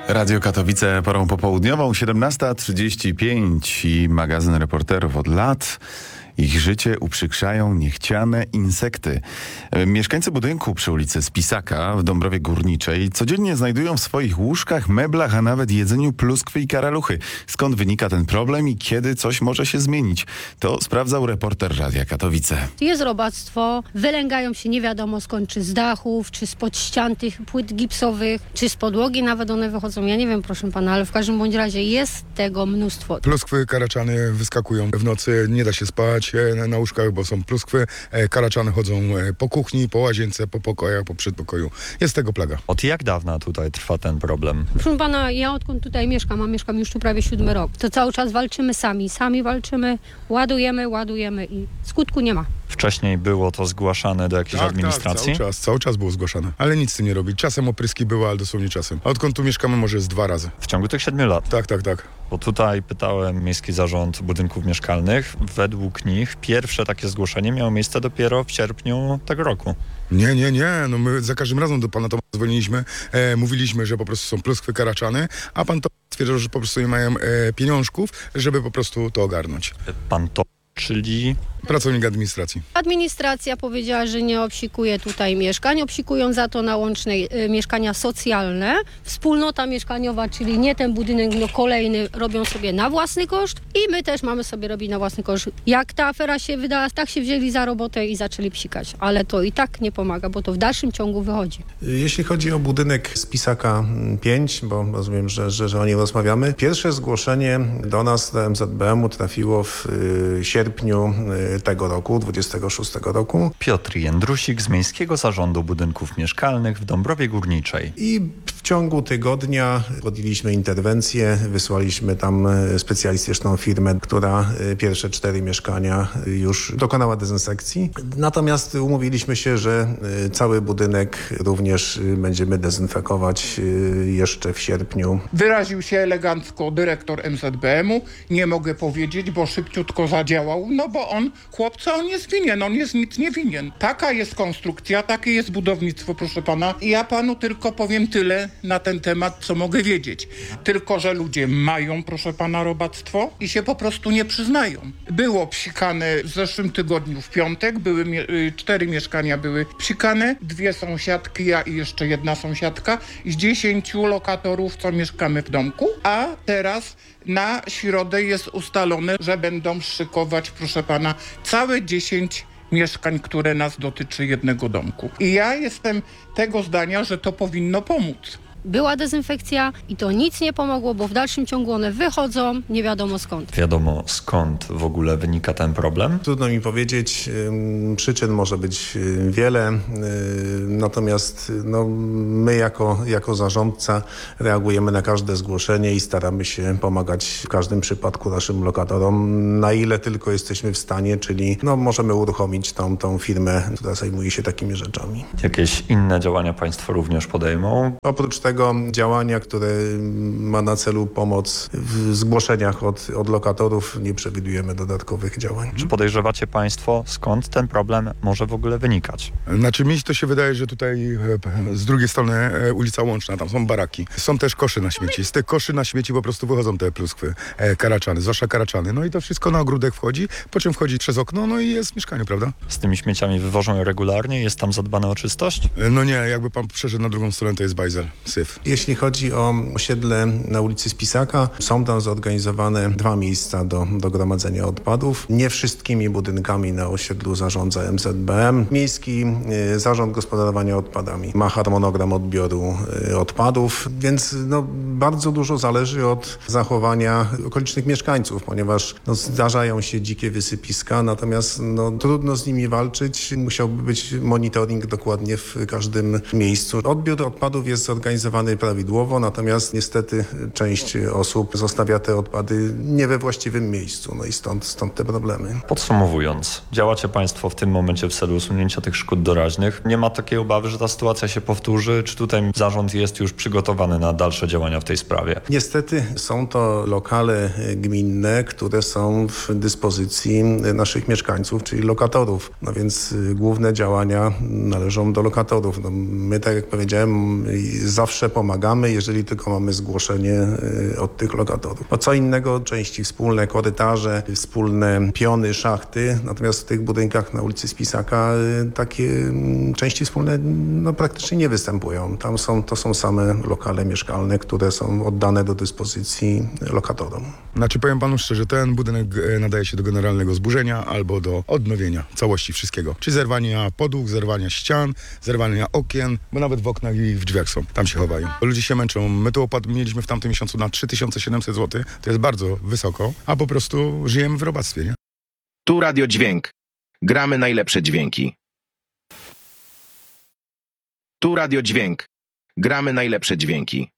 Radio Katowice porą popołudniową, 17:35 i magazyn reporterów od lat. Ich życie uprzykrzają niechciane insekty. Mieszkańcy budynku przy ulicy Spisaka w Dąbrowie Górniczej codziennie znajdują w swoich łóżkach, meblach, a nawet jedzeniu pluskwy i karaluchy. Skąd wynika ten problem i kiedy coś może się zmienić? To sprawdzał reporter Radia Katowice. Jest robactwo, wylęgają się nie wiadomo skąd, czy z dachów, czy spod ścian tych płyt gipsowych, czy z podłogi nawet one wychodzą. Ja nie wiem, proszę pana, ale w każdym bądź razie jest tego mnóstwo. Pluskwy, karaczany wyskakują w nocy, nie da się spać na łóżkach, bo są pluskwy. Karaczany chodzą po kuchni, po łazience, po pokojach, po przedpokoju. Jest tego plaga. Od jak dawna tutaj trwa ten problem? Proszę pana, ja odkąd tutaj mieszkam, a mieszkam już tu prawie 7 rok, to cały czas walczymy sami walczymy, ładujemy i skutku nie ma. Wcześniej było to zgłaszane do jakiejś administracji? Tak, cały czas było zgłaszane, ale nic z tym nie robi. Czasem opryski były, ale dosłownie czasem. A odkąd tu mieszkamy, może jest 2 razy. W ciągu tych 7 lat? Tak. Bo tutaj pytałem Miejski Zarząd Budynków Mieszkalnych. Według nich pierwsze takie zgłoszenie miało miejsce dopiero w sierpniu tego roku. Nie. No my za każdym razem do pana to dzwoniliśmy, mówiliśmy, że po prostu są pluskwy, karaczany, a pan to stwierdzał, że po prostu nie mają pieniążków, żeby po prostu to ogarnąć. Pan to, czyli... Pracownik administracji. Administracja powiedziała, że nie obsikuje tutaj mieszkań, obsikują za to na Łącznej mieszkania socjalne. Wspólnota mieszkaniowa, czyli nie ten budynek, no kolejny, robią sobie na własny koszt i my też mamy sobie robić na własny koszt. Jak ta afera się wydała, tak się wzięli za robotę i zaczęli psikać, ale to i tak nie pomaga, bo to w dalszym ciągu wychodzi. Jeśli chodzi o budynek Spisaka 5, bo rozumiem, że o nim rozmawiamy, pierwsze zgłoszenie do nas, do MZBM-u trafiło w sierpniu tego roku, 26 roku. Piotr Jędrusik z Miejskiego Zarządu Budynków Mieszkalnych w Dąbrowie Górniczej. I w ciągu tygodnia podjęliśmy interwencję, wysłaliśmy tam specjalistyczną firmę, która pierwsze 4 mieszkania już dokonała dezynfekcji. Natomiast umówiliśmy się, że cały budynek również będziemy dezynfekować jeszcze w sierpniu. Wyraził się elegancko dyrektor MZBM-u. Nie mogę powiedzieć, bo szybciutko zadziałał, no bo on jest winien, on jest nic nie winien. Taka jest konstrukcja, takie jest budownictwo, proszę pana. I ja panu tylko powiem tyle na ten temat, co mogę wiedzieć. Tylko, że ludzie mają, proszę pana, robactwo i się po prostu nie przyznają. Było psikane w zeszłym tygodniu w piątek, 4 mieszkania były psikane, 2 sąsiadki, ja i jeszcze 1 sąsiadka z 10 lokatorów, co mieszkamy w domku, a teraz na środę jest ustalone, że będą szykować, proszę pana, całe 10 mieszkań, które nas dotyczy jednego domku. I ja jestem tego zdania, że to powinno pomóc. Była dezynfekcja i to nic nie pomogło, bo w dalszym ciągu one wychodzą, nie wiadomo skąd. Wiadomo skąd w ogóle wynika ten problem? Trudno mi powiedzieć, przyczyn może być wiele, natomiast my jako zarządca reagujemy na każde zgłoszenie i staramy się pomagać w każdym przypadku naszym lokatorom, na ile tylko jesteśmy w stanie, czyli możemy uruchomić tą firmę, która zajmuje się takimi rzeczami. Jakieś inne działania państwo również podejmą? Oprócz tego działania, które ma na celu pomoc w zgłoszeniach od lokatorów, nie przewidujemy dodatkowych działań. Czy podejrzewacie państwo, skąd ten problem może w ogóle wynikać? Znaczy mi to się wydaje, że tutaj z drugiej strony ulica Łączna, tam są baraki. Są też koszy na śmieci. Z tych koszy na śmieci po prostu wychodzą te pluskwy, karaczany, zwłaszcza karaczany. No i to wszystko na ogródek wchodzi, po czym wchodzi przez okno, no i jest w mieszkaniu, prawda? Z tymi śmieciami wywożą je regularnie? Jest tam zadbane o czystość? No nie, jakby pan przeszedł na drugą stronę, to jest bajzel, syf. Jeśli chodzi o osiedle na ulicy Spisaka, są tam zorganizowane 2 miejsca do gromadzenia odpadów. Nie wszystkimi budynkami na osiedlu zarządza MZBM. Miejski Zarząd Gospodarowania Odpadami ma harmonogram odbioru odpadów, więc bardzo dużo zależy od zachowania okolicznych mieszkańców, ponieważ zdarzają się dzikie wysypiska, natomiast trudno z nimi walczyć. Musiałby być monitoring dokładnie w każdym miejscu. Odbiór odpadów jest zorganizowany prawidłowo, natomiast niestety część osób zostawia te odpady nie we właściwym miejscu, i stąd te problemy. Podsumowując, działacie państwo w tym momencie w celu usunięcia tych szkód doraźnych. Nie ma takiej obawy, że ta sytuacja się powtórzy? Czy tutaj zarząd jest już przygotowany na dalsze działania w tej sprawie? Niestety są to lokale gminne, które są w dyspozycji naszych mieszkańców, czyli lokatorów. Więc główne działania należą do lokatorów. My, tak jak powiedziałem, zawsze zawsze pomagamy, jeżeli tylko mamy zgłoszenie od tych lokatorów. Bo co innego części wspólne, korytarze, wspólne piony, szachty, natomiast w tych budynkach na ulicy Spisaka takie części wspólne praktycznie nie występują. To są same lokale mieszkalne, które są oddane do dyspozycji lokatorom. Znaczy powiem panu szczerze, ten budynek nadaje się do generalnego zburzenia albo do odnowienia całości wszystkiego. Czy zerwania podłóg, zerwania ścian, zerwania okien, bo nawet w oknach i w drzwiach są. Tam się chowają. Ludzie się męczą. My tu opłat mieliśmy w tamtym miesiącu na 3700 zł. To jest bardzo wysoko, a po prostu żyjemy w robactwie, nie? Tu Radio Dźwięk. Gramy najlepsze dźwięki. Tu Radio Dźwięk. Gramy najlepsze dźwięki.